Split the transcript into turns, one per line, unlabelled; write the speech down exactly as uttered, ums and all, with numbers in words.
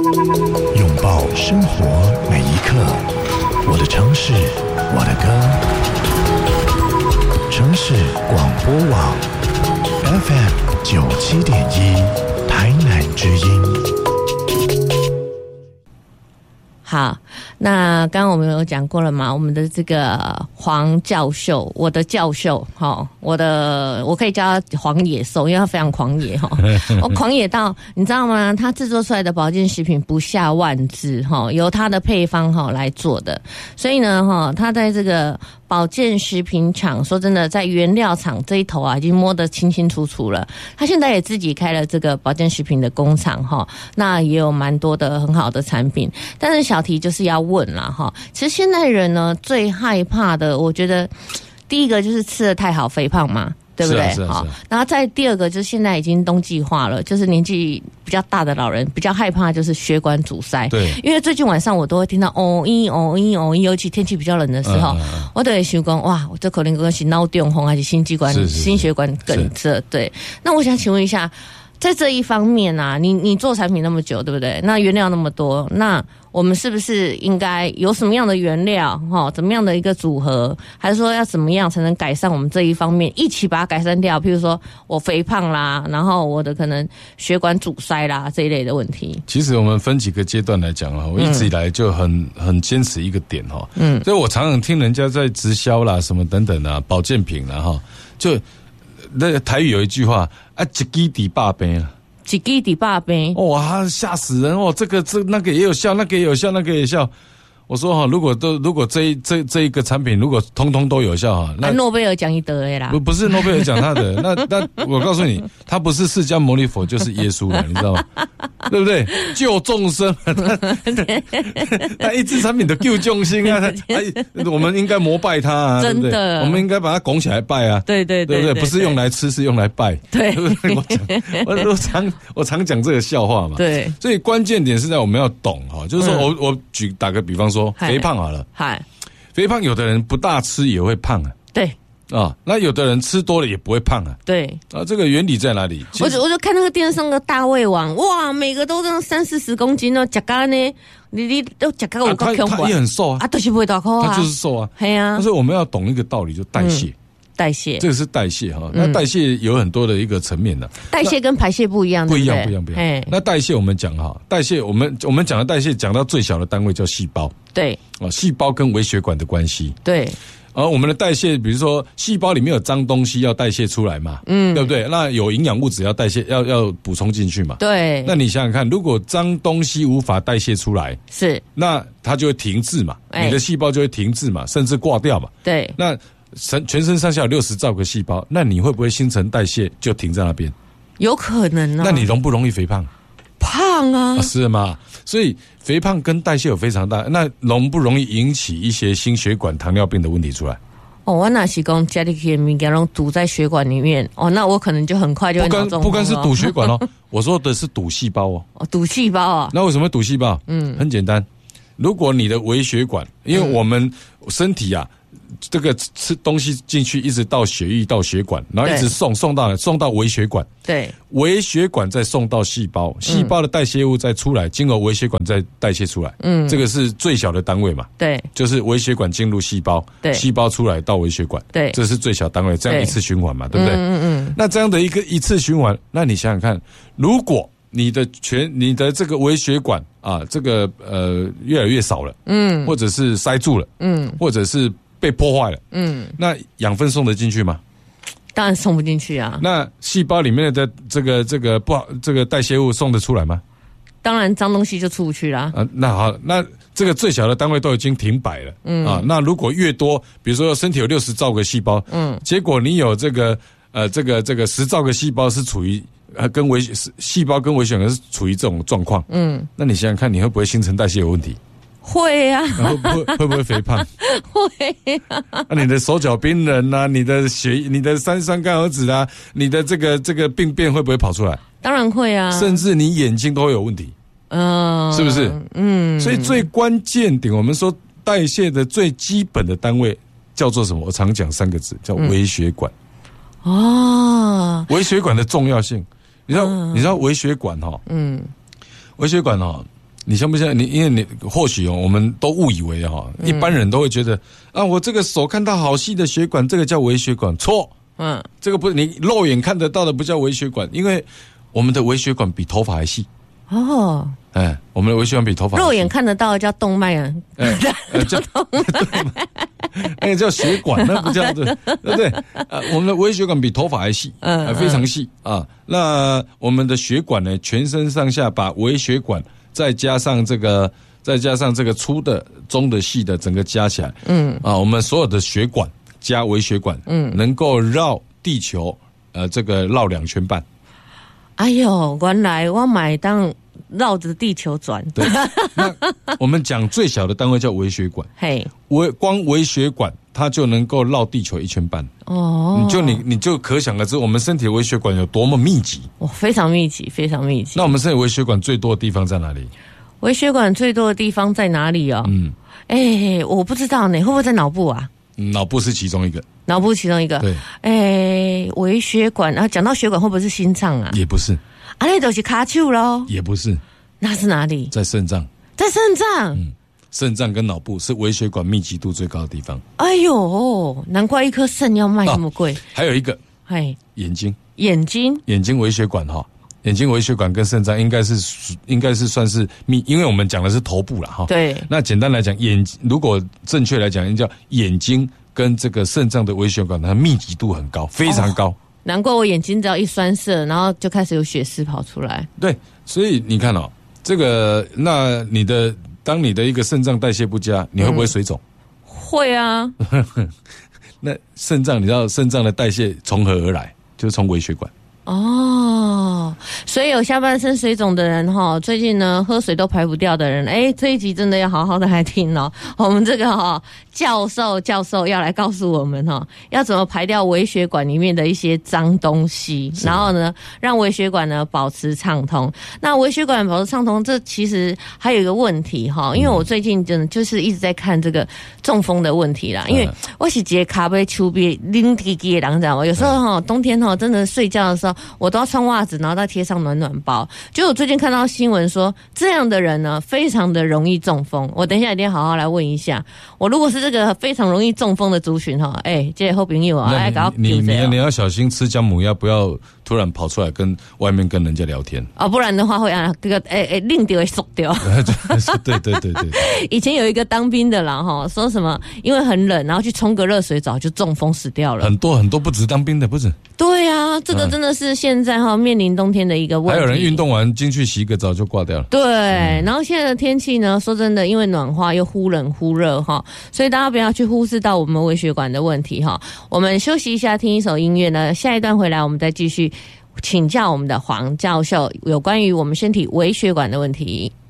拥抱生活每一刻，我的城市，我的歌。城市广播网 F M 九七点一，台南之音。
好，那刚刚我们有讲过了嘛，我们的这个黄教授，我的教授，哈，我的我可以叫他黄野兽，因为他非常狂野哈，我狂野到你知道吗？他制作出来的保健食品不下万支哈，由他的配方哈来做的，所以呢哈，他在这个保健食品厂，说真的，在原料厂这一头啊，已经摸得清清楚楚了。他现在也自己开了这个保健食品的工厂哈，那也有蛮多的很好的产品。但是小题就是要问啦哈，其实现代人呢最害怕的，我觉得第一个就是吃得太好肥胖嘛。对不对？
是啊是啊是啊。
然后再第二个就是现在已经冬季化了，就是年纪比较大的老人比较害怕就是血管阻塞。
对，
因为最近晚上我都会听到哦咦哦咦哦咦，尤其天气比较冷的时候，嗯嗯嗯我都会想说哇，我这可能是脑中风还是心肌管、是是是心血管梗塞。对，那我想请问一下，在这一方面啊，你你做产品那么久，对不对？那原料那么多，那我们是不是应该有什么样的原料哈？怎么样的一个组合？还是说要怎么样才能改善我们这一方面，一起把它改善掉？譬如说我肥胖啦，然后我的可能血管阻塞啦这一类的问题。
其实我们分几个阶段来讲啊，我一直以来就很很坚持一个点哈，嗯，所以我常常听人家在直销啦什么等等啊，保健品啦哈，就那个台语有一句话啊，一支抵百病啊。
几支抵百病，
哇，吓死人哦！这个这那个也有效，那个也有效，那个也有效。我说哈，如果都如果这一这这一个产品如果通通都有效哈，那
诺贝尔奖一得的啦。不
不是诺贝尔奖他的，那那我告诉你，他不是释迦牟尼佛就是耶稣了，你知道吗？对不对？救众生，他一支产品的救众生啊，他我们应该膜拜他啊，
真的，
对不对？我们应该把他拱起来拜啊，
对对对，
对不对？不是用来吃，是用来拜，
对。
我讲，我我常我常讲这个笑话嘛，
对。
所以关键点是在我们要懂哈，就是说我我举打个比方说，肥胖好了，
嗨，
肥胖有的人不大吃也会胖啊，
对。
啊，那有的人吃多了也不会胖啊。
对
啊，这个原理在哪里？
我就我就看那个电视上的大胃王，哇，每个都这样三四十公斤哦，吃干呢，你你都吃干我
他他也很瘦啊，
啊，都是不会大口啊，
他就是瘦啊，
对啊。
但是我们要懂一个道理，就代谢，嗯、
代谢，
这个是代谢哈。那代谢有很多的一个层面的，
代谢跟排泄不一样，
不一样，不一样，不一样。那代谢我们讲哈，代谢我们我们讲的代谢，讲到最小的单位叫细胞，
对，
啊，细胞跟微血管的关系，
对。
而我们的代谢，比如说细胞里面有脏东西要代谢出来嘛，嗯，对不对？那有营养物质要代谢，要要补充进去嘛，
对。
那你想想看，如果脏东西无法代谢出来，
是，
那它就会停滞嘛，欸、你的细胞就会停滞嘛，甚至挂掉嘛，
对。
那全身上下有六十兆个细胞，那你会不会新陈代谢就停在那边？
有可能啊。
那你容不容易肥胖？
胖啊，
啊是吗？所以肥胖跟代谢有非常大，那容不容易引起一些心血管、糖尿病的问题出来？
哦，我那是讲家里的物件拢堵在血管里面，哦，那我可能就很快就会脑中风了。
不光是堵血管哦，我说的是堵细胞哦。
哦，堵细胞啊？
那为什么堵细胞？嗯，很简单，如果你的微血管，因为我们身体啊。这个吃东西进去，一直到血液到血管，然后一直送送到送到微血管，
对，
微血管再送到细胞，细胞的代谢物再出来，经过微血管再代谢出来，嗯，这个是最小的单位嘛，
对，
就是微血管进入细胞，
对，
细胞出来到微血管，
对，
这是最小单位，这样一次循环嘛，对不对？
嗯嗯。
那这样的一个一次循环，那你想想看，如果你的全你的这个微血管啊，这个呃越来越少了，嗯，或者是塞住了，嗯，或者是被破坏了，嗯，那养分送得进去吗？
当然送不进去啊。
那细胞里面的这个这个不好，这个代谢物送得出来吗？
当然，脏东西就出不去啦。
啊，那好，那这个最小的单位都已经停摆了，嗯啊，那如果越多，比如说身体有六十兆个细胞，嗯，结果你有这个呃这个这个十兆个细胞是处于呃跟微细胞跟微血管是处于这种状况，嗯，那你想想看，你会不会新陈代谢有问题？
会啊，
然后会会不会肥胖？
会啊。
那、啊、你的手脚冰冷啊，你的血、你的三酸甘油酯啊，你的这个这个病变会不会跑出来？
当然会啊，
甚至你眼睛都会有问题，嗯、呃，是不是？嗯，所以最关键点，我们说代谢的最基本的单位叫做什么？我常讲三个字，叫微血管。嗯、哦，微血管的重要性，你知道？嗯、你知道微血管哈？嗯，微血管哈。 你相不相信？你因为你或许哦，我们都误以为哈、哦，一般人都会觉得、嗯、啊，我这个手看到好细的血管，这个叫微血管，错。嗯，这个不是你肉眼看得到的，不叫微血管，因为我们的微血管比头发还细。哦，哎，我们的微血管比头发还细。
肉眼看得到的叫动脉啊，
哎，呃、叫动脉，那个叫血管，那不叫对对不对？啊，我们的微血管比头发还细，嗯、呃，非常细啊。那我们的血管呢，全身上下把微血管再加上这个，再加上这个粗的、中的、细的，整个加起来，嗯，啊，我们所有的血管加微血管，嗯，能够绕地球，呃，这个绕两圈半。
哎呦，原来我买当绕着地球转。
对，那我们讲最小的单位叫微血管，嘿，微光微血管它就能够绕地球一圈半。哦，你就你你就可想而知，我们身体的微血管有多么密集。
哇，非常密集，非常密集。
那我们身体微血管最多的地方在哪里？
微血管最多的地方在哪里哦？嗯，哎、欸，我不知道呢，会不会在脑部啊？
脑部是其中一个，
脑部其中一个。对，哎、欸，微血管啊，讲到血管会不会是心脏啊？
也不是，
啊，那就是卡丘咯。
也不是，
那是哪里？
在肾脏。
在肾脏。嗯，
肾脏跟脑部是微血管密集度最高的地方。
哎呦，难怪一颗肾要卖那么贵、哦。
还有一个，嘿，眼睛。
眼睛。
眼睛微血管哈。眼睛微血管跟肾脏应该是应该是算是密，因为我们讲的是头部啦哈。对。那简单来讲，眼如果正确来讲，应该叫眼睛跟这个肾脏的微血管，它密集度很高，非常高。哦、
难怪我眼睛只要一酸涩，然后就开始有血丝跑出来。
对，所以你看哦，这个那你的当你的一个肾脏代谢不佳，你会不会水肿？
嗯、会啊。
那肾脏你知道肾脏的代谢从何而来？就是从微血管。
哦，所以有下半身水肿的人哈，最近呢喝水都排不掉的人，哎，这一集真的要好好的来听哦。我们这个哈教授教授要来告诉我们哈，要怎么排掉微血管里面的一些脏东西，然后呢让微血管呢保持畅通。那微血管保持畅通，这其实还有一个问题哈，因为我最近真的就是一直在看这个中风的问题啦，因为我是一个咖啡丘比拎滴滴的人，知道吗？有时候哈冬天哈真的睡觉的时候。我都要穿袜子，然后再贴上暖暖包。就我最近看到新闻说，这样的人呢，非常的容易中风。我等一下一定要好好来问一下，我如果是这个非常容易中风的族群哈，哎，这些好朋友啊，哎，搞
你你你要小心吃姜母鸭，不要突然跑出来跟外面跟人家聊天
哦，不然的话会啊，这个哎哎，令掉会缩掉。
对对对对。
以前有一个当兵的啦哈，说什么因为很冷，然后去冲个热水澡就中风死掉了。
很多很多不止当兵的，不止。
对啊，这个真的是现在哈面临冬天的一个问题。
还有人运动完进去洗个澡就挂掉了。
对，嗯、然后现在的天气呢，说真的，因为暖化又忽冷忽热哈，所以大家不要去忽视到我们微血管的问题哈。我们休息一下，听一首音乐呢，下一段回来我们再继续请教我们的黄教授有关于我们身体微血管的问题。